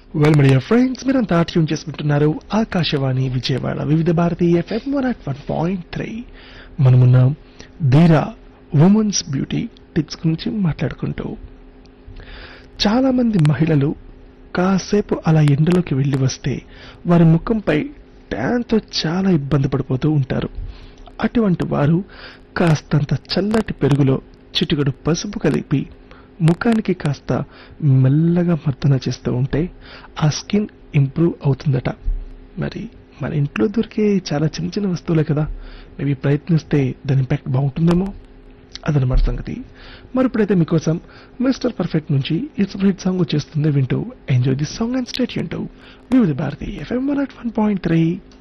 Well media friends, మీరంతా tune చేసుకుంటున్నారు ఆకాశవాణి విజయవాడ వివిధ భారతి ఎఫ్ఎం 101.3. మనమున్నాం ధీరా ఉమెన్స్ బ్యూటీ టిప్స్ గురించి మాట్లాడుకుంటూ. చాలా మంది మహిళలు కాసేపు అలా ఎండలోకి వెళ్లి వస్తే వారి ముఖంపై ట్యాన్తో చాలా ఇబ్బంది పడిపోతూ ఉంటారు. అటువంటి వారు కాస్తంత చల్లటి పెరుగులో చిటికెడు పసుపు కలిపి ముఖానికి కాస్త మెల్లగా మర్దన చేస్తూ ఉంటే ఆ స్కిన్ ఇంప్రూవ్ అవుతుందట. మరి మన ఇంట్లో దొరికే చాలా చిన్న చిన్న వస్తువులే కదా, మేబీ ప్రయత్నిస్తే దాని ఇంపాక్ట్ బాగుంటుందేమో. అదనమాట సంగతి. మరి ఇప్పుడైతే మీకోసం మిస్టర్ పర్ఫెక్ట్ నుంచి ఈ సూపర్ సాంగ్ వచ్చేస్తుంది. వింటూ enjoy this song and stay tuned to వివిధ భారతి ఎఫ్ఎం 101.3.